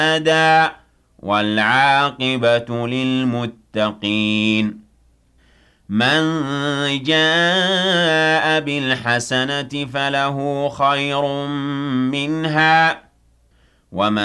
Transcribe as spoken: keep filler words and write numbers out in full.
أَبَدًا وَالْعَاقِبَةُ لِلْمُتَّقِينَ مَن جَاءَ بِالْحَسَنَةِ فَلَهُ خَيْرٌ مِّنْهَا وَمَن